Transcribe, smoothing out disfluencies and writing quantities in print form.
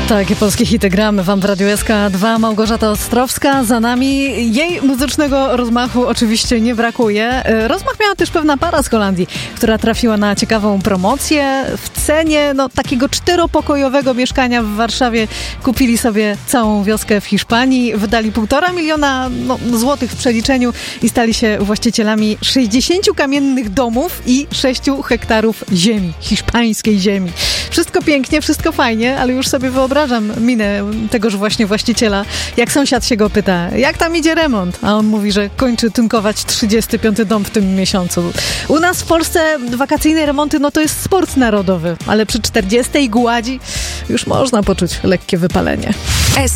Takie polskie hity gramy wam w Radiu SK2. Małgorzata Ostrowska za nami. Jej muzycznego rozmachu oczywiście nie brakuje. Rozmach miała też pewna para z Holandii, która trafiła na ciekawą promocję. W cenie takiego 4-pokojowego mieszkania w Warszawie kupili sobie całą wioskę w Hiszpanii. Wydali 1,5 miliona złotych w przeliczeniu i stali się właścicielami 60 kamiennych domów i 6 hektarów ziemi, hiszpańskiej ziemi. Wszystko pięknie, wszystko fajnie, ale już sobie wyobrażam minę tegoż właśnie właściciela. Jak sąsiad się go pyta, jak tam idzie remont? A on mówi, że kończy tynkować 35 dom w tym miesiącu. U nas w Polsce wakacyjne remonty, to jest sport narodowy, ale przy 40 gładzi już można poczuć lekkie wypalenie.